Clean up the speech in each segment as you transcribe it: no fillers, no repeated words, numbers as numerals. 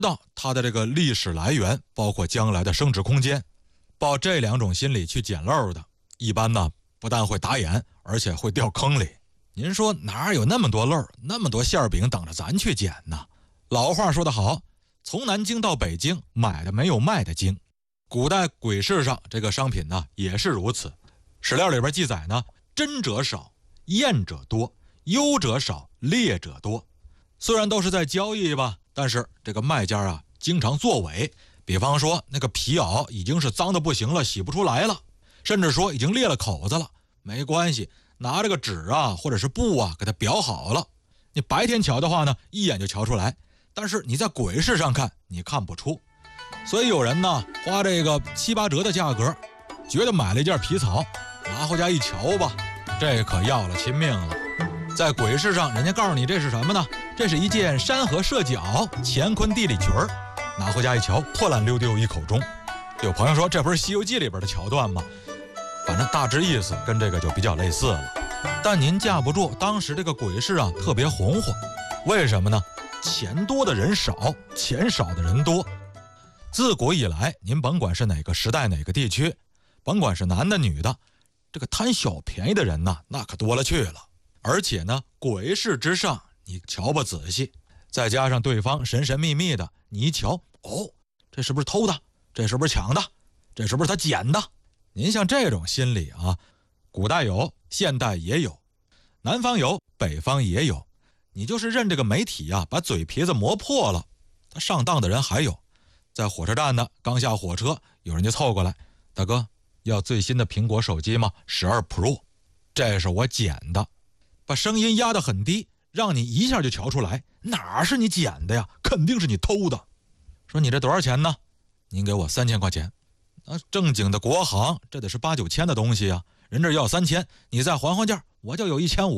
道它的这个历史来源，包括将来的升值空间，抱这2种心理去捡漏的，一般呢不但会打眼，而且会掉坑里。您说哪有那么多漏，那么多馅饼等着咱去捡呢？老话说得好，从南京到北京，买的没有卖的精。古代鬼市上这个商品呢也是如此。史料里边记载呢，真者少，验者多，优者少，劣者多。虽然都是在交易吧，但是这个卖家啊经常作伪。比方说那个皮袄已经是脏的不行了，洗不出来了，甚至说已经裂了口子了，没关系，拿这个纸啊或者是布啊给它裱好了。你白天瞧的话呢，一眼就瞧出来，但是你在鬼市上看，你看不出。所以有人呢花这个7、8折的价格，觉得买了一件皮草，拿回家一瞧吧，这可要了亲命了。在鬼市上，人家告诉你这是什么呢？这是一件山河社绡乾坤地理裙儿。拿回家一瞧，破烂溜丢一口钟。有朋友说这不是《西游记》里边的桥段吗？反正大致意思跟这个就比较类似了。但您架不住当时这个鬼市啊特别红火，为什么呢？钱多的人少，钱少的人多。自古以来，您甭管是哪个时代哪个地区，甭管是男的女的，这个贪小便宜的人呢那可多了去了。而且呢，鬼市之上你瞧吧仔细，再加上对方神神秘秘的，你一瞧，哦，这是不是偷的？这是不是抢的？这是不是他捡的？您像这种心理啊，古代有，现代也有，南方有，北方也有。你就是任这个媒体啊把嘴皮子磨破了，他上当的人还有。在火车站呢，刚下火车，有人就凑过来，大哥，要最新的苹果手机吗？12 Pro， 这是我捡的，把声音压得很低，让你一下就瞧出来，哪是你捡的呀？肯定是你偷的。说你这多少钱呢？您给我3000块钱。正经的国行，这得是8、9千的东西啊，人这要3000，你再还价，我就有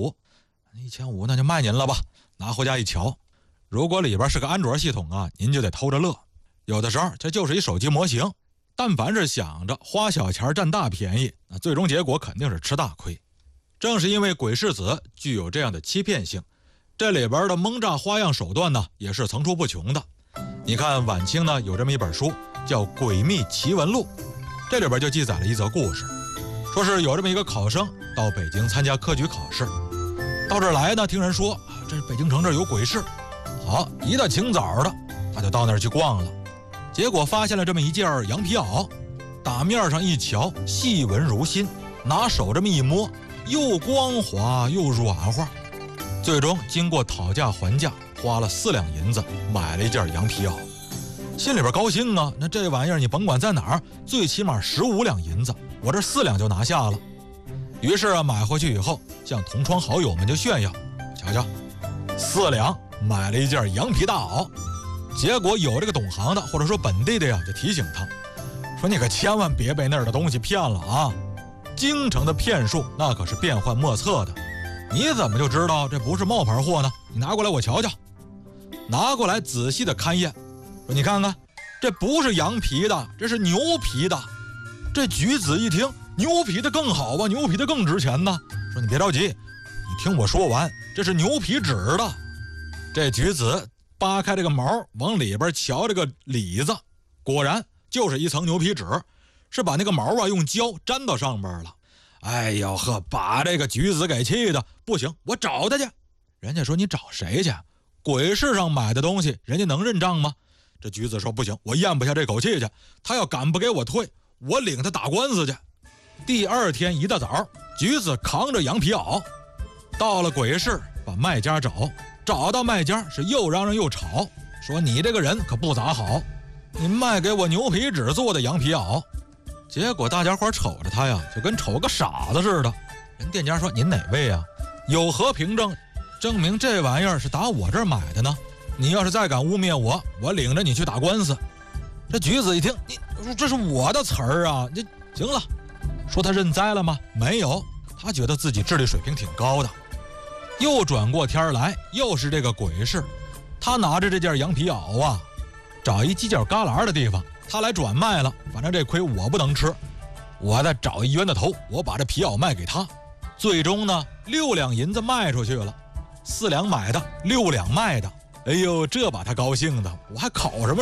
1500，1500那就卖您了吧。拿回家一瞧，如果里边是个安卓系统啊，您就得偷着乐。有的时候这就是一手机模型，但凡是想着花小钱占大便宜，那最终结果肯定是吃大亏。正是因为鬼市子具有这样的欺骗性，这里边的蒙诈花样手段呢也是层出不穷的。你看晚清呢有这么一本书叫《诡秘奇闻录》，这里边就记载了一则故事，说是有这么一个考生到北京参加科举考试，到这儿来呢，听人说这北京城这儿有鬼市，好，一大清早的他就到那儿去逛了，结果发现了这么一件羊皮袄，打面上一瞧，细纹如新，拿手这么一摸，又光滑又软滑。最终经过讨价还价，花了4两银子买了一件羊皮袄，心里边高兴啊，那这玩意儿你甭管在哪儿，最起码15两银子，我这4两就拿下了。于是啊，买回去以后向同窗好友们就炫耀，瞧瞧，4两买了一件羊皮大袄。结果有这个懂行的或者说本地的呀，就提醒他说，你可千万别被那儿的东西骗了啊，京城的骗术那可是变幻莫测的，你怎么就知道这不是冒牌货呢？你拿过来我瞧瞧。拿过来仔细的勘验，说你看看，这不是羊皮的，这是牛皮的。这举子一听，牛皮的更好吧，牛皮的更值钱呢。说你别着急，你听我说完，这是牛皮纸的。这举子扒开这个毛，往里边瞧这个里子，果然就是一层牛皮纸，是把那个毛啊用胶粘到上面了。哎呦呵，把这个举子给气的不行，我找他去。人家说你找谁去？鬼市上买的东西，人家能认账吗？这举子说不行，我咽不下这口气去，他要敢不给我退，我领他打官司去。第2天一大早，举子扛着羊皮袄到了鬼市，把卖家找到卖家，是又嚷嚷又吵，说你这个人可不咋好，你卖给我牛皮纸做的羊皮袄。结果大家伙瞅着他呀，就跟瞅个傻子似的。人店家说您哪位啊？有何凭证证明这玩意儿是打我这儿买的呢？你要是再敢污蔑我，我领着你去打官司。这举子一听，你这是我的词儿啊，这行了。说他认栽了吗？没有，他觉得自己智力水平挺高的。又转过天来，又是这个鬼市，他拿着这件羊皮袄啊，找一犄角旮旯的地方，他来转卖了。反正这亏我不能吃，我再找一冤的头，我把这皮袄卖给他。最终呢，6两银子卖出去了，4两买的，6两卖的， 哎呦，这把他高兴的，我还考什么